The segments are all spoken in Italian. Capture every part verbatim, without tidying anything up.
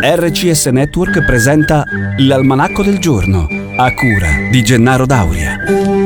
R C S Network presenta l'Almanacco del Giorno, a cura di Gennaro Dauria.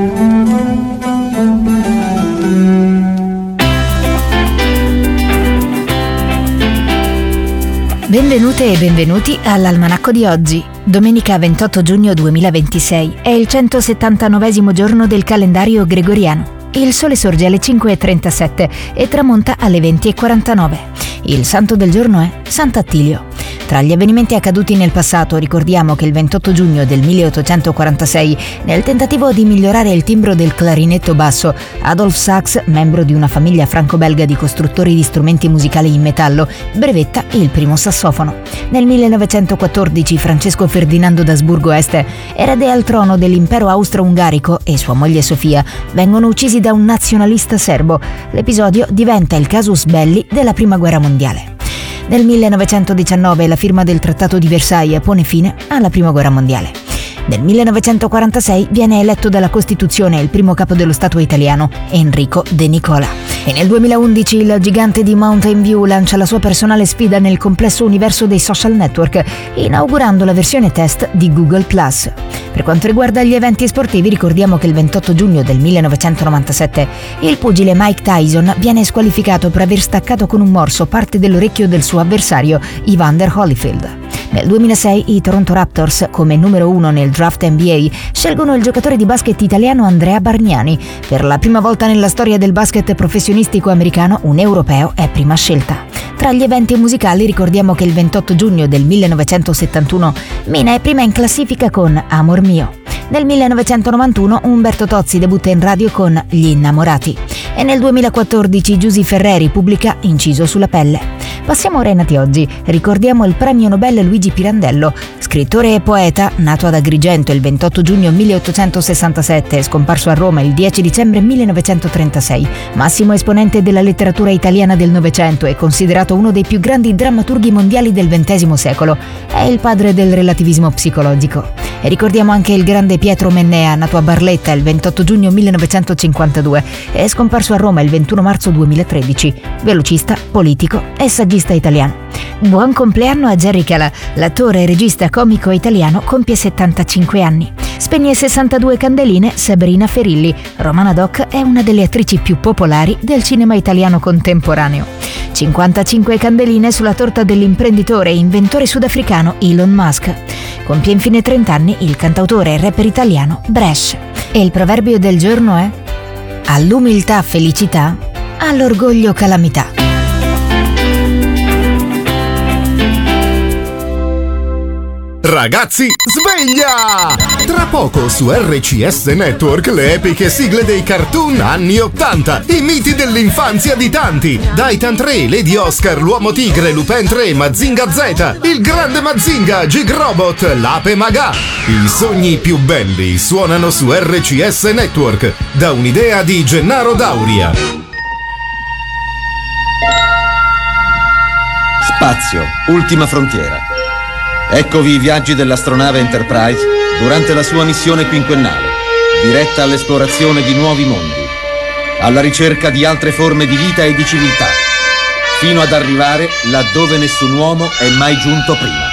Benvenute e benvenuti all'Almanacco di oggi. Domenica ventotto giugno duemilaventisei è il centosettantanovesimo giorno del calendario gregoriano. Il sole sorge alle cinque e trentasette e tramonta alle venti e quarantanove. Il santo del giorno è Sant'Attilio. Tra gli avvenimenti accaduti nel passato ricordiamo che il ventotto giugno del milleottocentoquarantasei, nel tentativo di migliorare il timbro del clarinetto basso, Adolphe Sax, membro di una famiglia franco-belga di costruttori di strumenti musicali in metallo, brevetta il primo sassofono. Nel millenovecentoquattordici Francesco Ferdinando d'Asburgo-Este, erede al trono dell'impero austro-ungarico, e sua moglie Sofia vengono uccisi da un nazionalista serbo. L'episodio diventa il casus belli della prima guerra mondiale. Nel millenovecentodiciannove la firma del Trattato di Versailles pone fine alla Prima Guerra Mondiale. Nel millenovecentoquarantasei viene eletto dalla Costituzione il primo capo dello Stato italiano, Enrico De Nicola. E nel duemilaundici il gigante di Mountain View lancia la sua personale sfida nel complesso universo dei social network, inaugurando la versione test di Google plus. Per quanto riguarda gli eventi sportivi, ricordiamo che il ventotto giugno del millenovecentonovantasette il pugile Mike Tyson viene squalificato per aver staccato con un morso parte dell'orecchio del suo avversario, Evander Holyfield. Nel duemilasei i Toronto Raptors, come numero uno nel draft N B A, scelgono il giocatore di basket italiano Andrea Bargnani. Per la prima volta nella storia del basket professionistico americano, un europeo è prima scelta. Tra gli eventi musicali ricordiamo che il ventotto giugno del millenovecentosettantuno Mina è prima in classifica con Amor mio. Nel millenovecentonovantuno Umberto Tozzi debutta in radio con Gli innamorati. E nel duemilaquattordici Giusy Ferreri pubblica Inciso sulla pelle. Passiamo ora ai nati oggi. Ricordiamo il premio Nobel Luigi Pirandello, scrittore e poeta, nato ad Agrigento il ventotto giugno milleottocentosessantasette e scomparso a Roma il dieci dicembre millenovecentotrentasei. Massimo esponente della letteratura italiana del Novecento e considerato uno dei più grandi drammaturghi mondiali del ventesimo secolo. È il padre del relativismo psicologico. E ricordiamo anche il grande Pietro Mennea, nato a Barletta il ventotto giugno millenovecentocinquantadue e scomparso a Roma il ventuno marzo duemilatredici, velocista, politico e saggista italiano. Buon compleanno a Jerry Calà, l'attore, regista, comico italiano, compie settantacinque anni. Spegne sessantadue candeline Sabrina Ferilli. Romana Doc è una delle attrici più popolari del cinema italiano contemporaneo. cinquantacinque candeline sulla torta dell'imprenditore e inventore sudafricano Elon Musk. Compie infine trenta anni il cantautore e rapper italiano Bresh. E il proverbio del giorno è: all'umiltà felicità, all'orgoglio calamità. Ragazzi, sveglia! Tra poco su R C S Network le epiche sigle dei cartoon anni ottanta, i miti dell'infanzia di tanti. Daitan tre, Lady Oscar, l'Uomo Tigre, Lupin tre, Mazinga Z, il grande Mazinga, Gig Robot, l'Ape Maga. I sogni più belli suonano su R C S Network, da un'idea di Gennaro Dauria. Spazio, ultima frontiera. Eccovi i viaggi dell'astronave Enterprise durante la sua missione quinquennale, diretta all'esplorazione di nuovi mondi, alla ricerca di altre forme di vita e di civiltà, fino ad arrivare laddove nessun uomo è mai giunto prima.